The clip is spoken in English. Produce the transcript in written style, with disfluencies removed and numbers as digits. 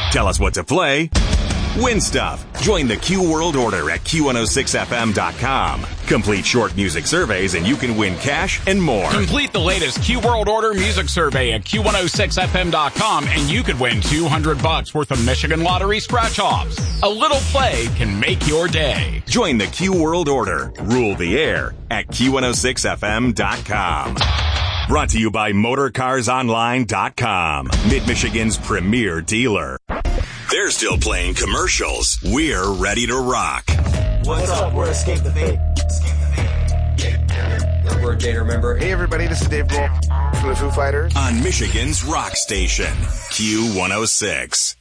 Tell us what to play. Win stuff. Join the Q World Order at Q106FM.com. Complete short music surveys and you can win cash and more. Complete the latest Q World Order music survey at Q106FM.com and you could win $200 worth of Michigan Lottery scratch-offs. A little play can make your day. Join the Q World Order. Rule the air at Q106FM.com. Brought to you by MotorCarsOnline.com, Mid-Michigan's premier dealer. They're still playing commercials. We're ready to rock. What's up? We're Escape the Fate. We're a Gator member. Hey everybody, this is Dave Grohl from the Foo Fighters. On Michigan's rock station, Q106.